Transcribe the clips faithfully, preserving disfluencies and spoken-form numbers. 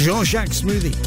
Jean-Jacques Smoothie.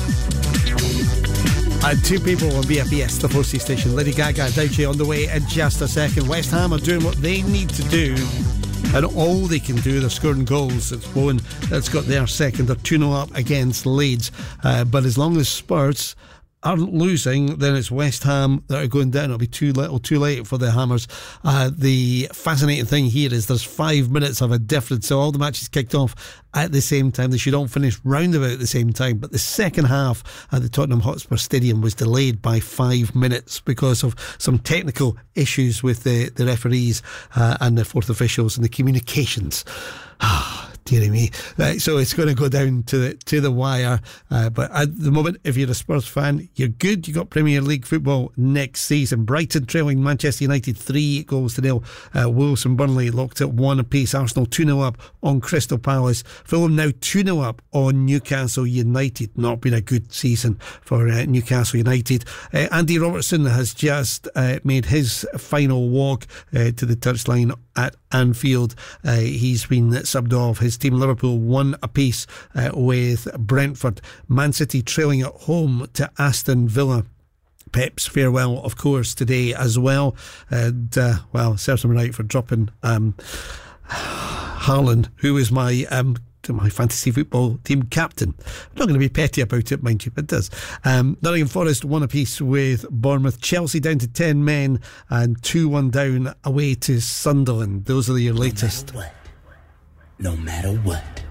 And two people on B F B S, the four C station. Lady Gaga, Douche on the way in just a second. West Ham are doing what they need to do, and all they can do, they're scoring goals. It's Bowen that's got their second. They're two nil up against Leeds. Uh, but as long as Spurs aren't losing, then it's West Ham that are going down. It'll be too little, too late for the Hammers. Uh, the fascinating thing here is there's five minutes of a difference, so all the matches kicked off at the same time. They should all finish round about at the same time, but the second half at the Tottenham Hotspur Stadium was delayed by five minutes because of some technical issues with the, the referees uh, and the fourth officials and the communications. Ah, dearie me. Right, so it's going to go down to the, to the wire. Uh, but at the moment, if you're a Spurs fan, you're good. You got Premier League football next season. Brighton trailing Manchester United three goals to nil. Uh, Wolves and Burnley locked at one apiece. Arsenal two nil up on Crystal Palace. Fulham now two nil up on Newcastle United. Not been a good season for uh, Newcastle United. Uh, Andy Robertson has just uh, made his final walk uh, to the touchline at Anfield. Uh, he's been subbed off. His team Liverpool one apiece uh, with Brentford. Man City trailing at home to Aston Villa. Pep's farewell, of course, today as well. And, uh, well, serves him right for dropping um, Haaland, who is my um, my fantasy football team captain. I'm not going to be petty about it, mind you, but it does. Um, Nottingham Forest one apiece with Bournemouth. Chelsea down to ten men and two one down away to Sunderland. Those are your latest. No matter what. No matter what.